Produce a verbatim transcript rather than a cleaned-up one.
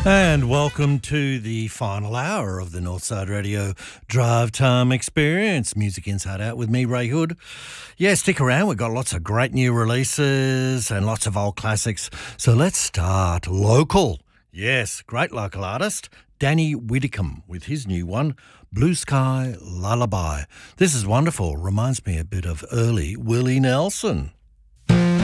And welcome to the final hour of the Northside Radio Drive Time Experience. Music Inside Out with me, Ray Hood. Yeah, stick around. We've got lots of great new releases and lots of old classics. So let's start local. Yes, great local artist, Danny Widdicombe, with his new one, Blue Sky Lullaby. This is wonderful. Reminds me a bit of early Willie Nelson.